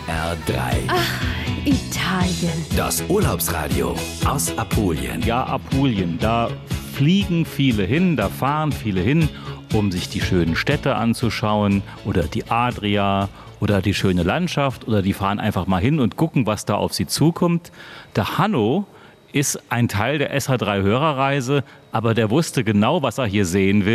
SR3. Ach, Italien. Das Urlaubsradio aus Apulien. Ja, Apulien, da fliegen viele hin, da fahren viele hin, um sich die schönen Städte anzuschauen oder die Adria oder die schöne Landschaft, oder die fahren einfach mal hin und gucken, was da auf sie zukommt. Der Hanno ist ein Teil der SR3 Hörerreise, aber der wusste genau, was er hier sehen will.